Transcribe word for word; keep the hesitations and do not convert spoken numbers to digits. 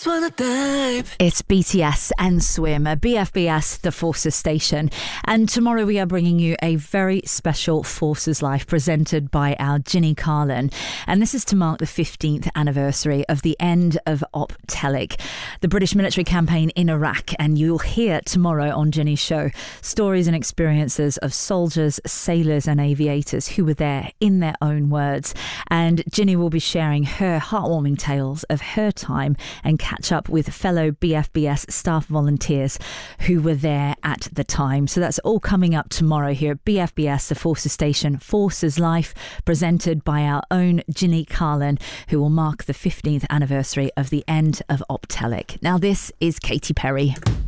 just wanna dive. It's B T S and Swim, a B F B S, the Forces Station. And tomorrow we are bringing you a very special Forces Life presented by our Ginny Carlin. And this is to mark the fifteenth anniversary of the end of Op Telic, the British military campaign in Iraq. And you'll hear tomorrow on Ginny's show stories and experiences of soldiers, sailors and aviators who were there in their own words. And Ginny will be sharing her heartwarming tales of her time and catch up with fellow B F B S staff volunteers who were there at the time. So that's all coming up tomorrow here at B F B S, the Forces Station, Forces Life, presented by our own Ginny Carlin, who will mark the fifteenth anniversary of the end of Op Telic. Now this is Katy Perry.